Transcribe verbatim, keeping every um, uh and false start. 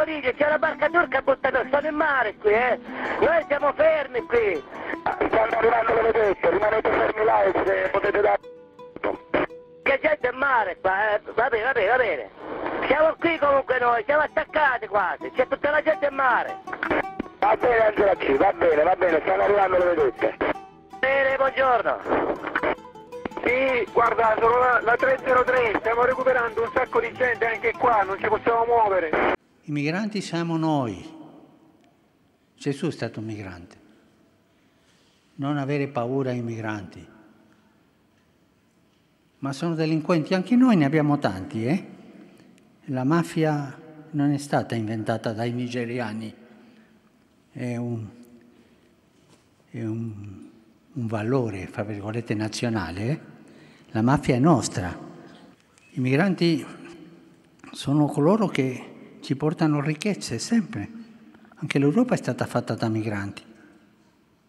dice? C'è una barca turca buttata, sono in mare qui, eh! Noi siamo fermi qui! Stanno arrivando le vedette, rimanete fermi là e se potete dare... Che gente in mare qua, eh? Va bene, va bene, va bene. Siamo qui comunque noi, siamo attaccati quasi, c'è tutta la gente in mare. Va bene Angela C, va bene, va bene, stanno arrivando le vedette. Bene, buongiorno. Sì, guarda, sono la, la trecentotrentuno, stiamo recuperando un sacco di gente anche qua, non ci possiamo muovere. I migranti siamo noi. Gesù è stato un migrante. Non avere paura ai migranti. Ma sono delinquenti, anche noi ne abbiamo tanti, eh? La mafia non è stata inventata dai nigeriani, è un, è un, un valore, fra virgolette, nazionale. Eh? La mafia è nostra. I migranti sono coloro che ci portano ricchezze, sempre. Anche l'Europa è stata fatta da migranti.